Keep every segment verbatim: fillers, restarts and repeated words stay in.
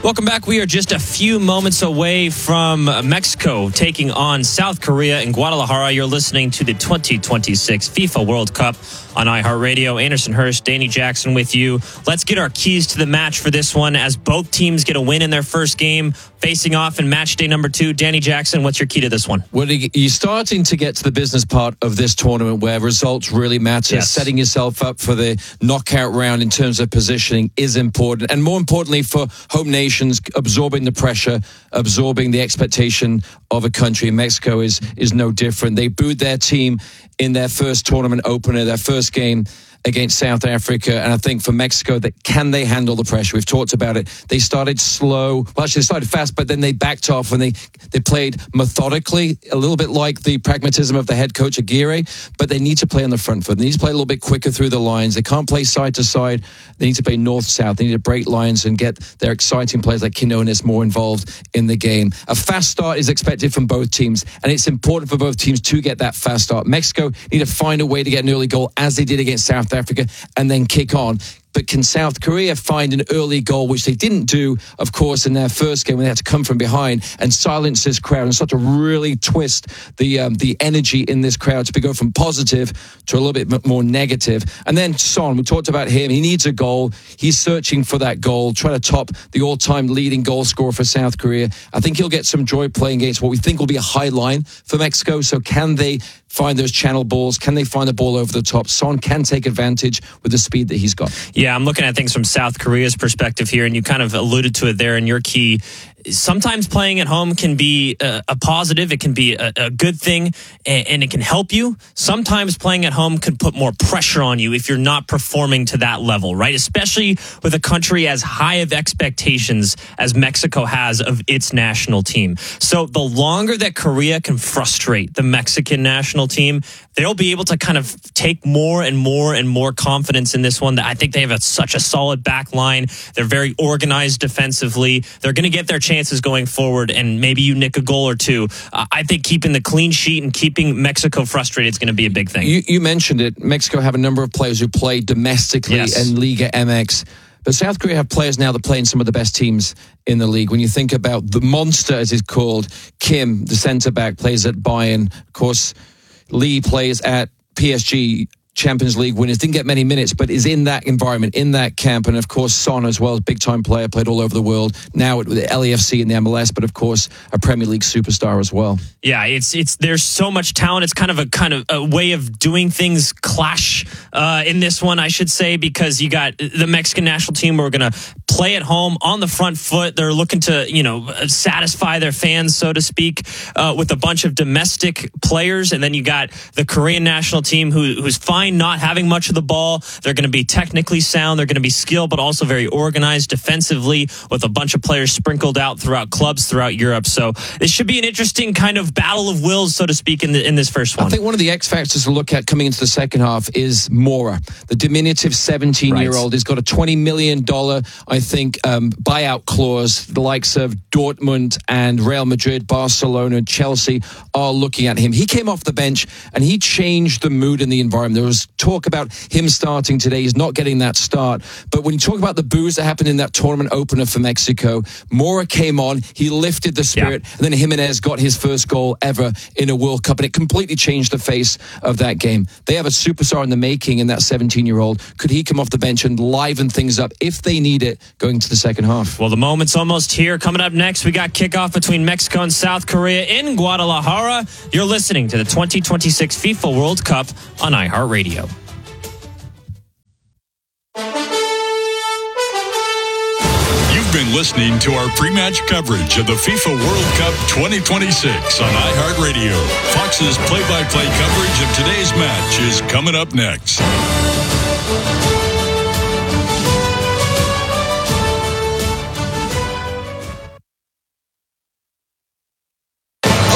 Welcome back. We are just a few moments away from Mexico taking on South Korea in Guadalajara. You're listening to the twenty twenty-six FIFA World Cup on iHeartRadio. Anderson Hurst, Danny Jackson with you. Let's get our keys to the match for this one as both teams get a win in their first game, facing off in match day number two. Danny Jackson, what's your key to this one? Well, you're starting to get to the business part of this tournament where results really matter. Yes. Setting yourself up for the knockout round in terms of positioning is important. And more importantly, for home nations, absorbing the pressure, absorbing the expectation of a country. Mexico is is no different. They booed their team in their first tournament opener, their first game against South Africa. And I think for Mexico, that can they handle the pressure? We've talked about it. They started slow. Well, actually, they started fast, but then they backed off and they, they played methodically, a little bit like the pragmatism of the head coach Aguirre, but they need to play on the front foot. They need to play a little bit quicker through the lines. They can't play side to side. They need to play north-south. They need to break lines and get their exciting players like Quinones more involved in the game. A fast start is expected from both teams, and it's important for both teams to get that fast start. Mexico need to find a way to get an early goal, as they did against South Africa, and then kick on. But can South Korea find an early goal, which they didn't do, of course, in their first game when they had to come from behind and silence this crowd and start to really twist the um, the energy in this crowd to go from positive to a little bit more negative. And then Son, we talked about him. He needs a goal. He's searching for that goal, trying to top the all-time leading goal scorer for South Korea. I think he'll get some joy playing against what we think will be a high line for Mexico. So can they find those channel balls? Can they find the ball over the top? Son can take advantage with the speed that he's got. Yeah, I'm looking at things from South Korea's perspective here, and you kind of alluded to it there in your key. Sometimes playing at home can be a, a positive. It can be a, a good thing, and, and it can help you. Sometimes playing at home can put more pressure on you if you're not performing to that level, right? Especially with a country as high of expectations as Mexico has of its national team. So the longer that Korea can frustrate the Mexican national team, they'll be able to kind of take more and more and more confidence in this one. I think they have a, such a solid back line. They're very organized defensively. They're going to get their chance chances going forward, and maybe you nick a goal or two. Uh, I think keeping the clean sheet and keeping Mexico frustrated is going to be a big thing. You, you mentioned it. Mexico have a number of players who play domestically yes. in Liga M X. But South Korea have players now that play in some of the best teams in the league. When you think about the monster, as it's called, Kim, the centre-back, plays at Bayern. Of course, Lee plays at P S G. Champions League winners, didn't get many minutes, but is in that environment, in that camp. And of course, Son as well, big time player, played all over the world. Now at the L A F C in the M L S, but of course, a Premier League superstar as well. Yeah, it's it's there's so much talent. It's kind of a kind of a way of doing things clash uh, in this one, I should say, because you got the Mexican national team who are going to play at home on the front foot. They're looking to, you know, satisfy their fans, so to speak, uh, with a bunch of domestic players. And then you got the Korean national team who who's fine not having much of the ball. They're going to be technically sound. They're going to be skilled, but also very organized defensively with a bunch of players sprinkled out throughout clubs throughout Europe. So this should be an interesting kind of battle of wills, so to speak, in the, in this first one. I think one of the X factors to look at coming into the second half is Mora, the diminutive seventeen-year-old. Right. He's got a twenty million dollars, I think, um, buyout clause. The likes of Dortmund and Real Madrid, Barcelona, Chelsea are looking at him. He came off the bench and he changed the mood in the environment. There was talk about him starting today. He's not getting that start. But when you talk about the boos that happened in that tournament opener for Mexico, Mora came on, he lifted the spirit, yeah. and then Jimenez got his first goal ever in a World Cup, and it completely changed the face of that game. They have a superstar in the making in that seventeen-year-old. Could he come off the bench and liven things up if they need it going to the second half? Well, the moment's almost here. Coming up next, we got kickoff between Mexico and South Korea in Guadalajara. You're listening to the twenty twenty-six FIFA World Cup on iHeartRadio. You've been listening to our pre-match coverage of the FIFA World Cup twenty twenty-six on iHeartRadio. Fox's play-by-play coverage of today's match is coming up next.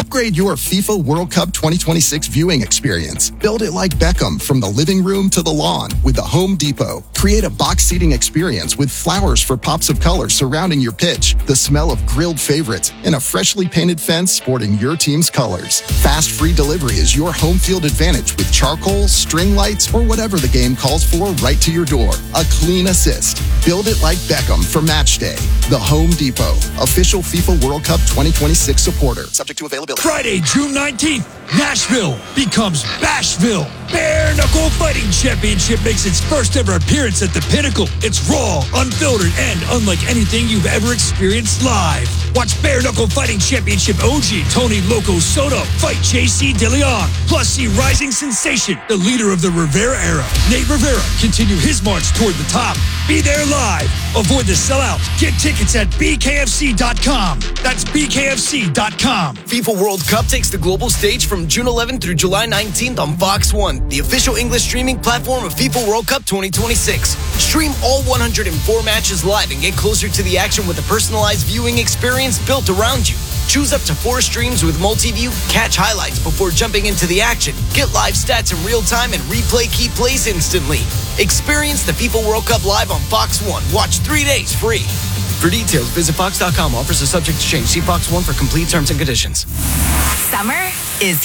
Upgrade your FIFA World Cup twenty twenty-six viewing experience. Build it like Beckham from the living room to the lawn with the Home Depot. Create a box seating experience with flowers for pops of color surrounding your pitch, the smell of grilled favorites, and a freshly painted fence sporting your team's colors. Fast free delivery is your home field advantage with charcoal, string lights, or whatever the game calls for right to your door. A clean assist. Build it like Beckham for match day. The Home Depot, official FIFA World Cup twenty twenty-six supporter. Subject to availability. Friday, June nineteenth, Nashville becomes Bashville. Bare Knuckle Fighting Championship makes its first ever appearance at the Pinnacle. It's raw, unfiltered, and unlike anything you've ever experienced live. Watch Bare Knuckle Fighting Championship O G Tony Loco Soto fight J C DeLeon. Plus see rising sensation, the leader of the Rivera era, Nate Rivera, continue his march toward the top. Be there live. Avoid the sellout. Get tickets at B K F C dot com. That's B K F C dot com. FIFA World Cup takes the global stage from June eleventh through July nineteenth on Fox one, the official English streaming platform of FIFA World Cup twenty twenty-six. Stream all one hundred four matches live and get closer to the action with a personalized viewing experience built around you. Choose up to four streams with multi-view, catch highlights before jumping into the action, get live stats in real time, and replay key plays instantly. Experience the FIFA World Cup live on Fox one. Watch three days free. For details, visit Fox dot com. Offers are subject to change. See Fox one for complete terms and conditions. Summer is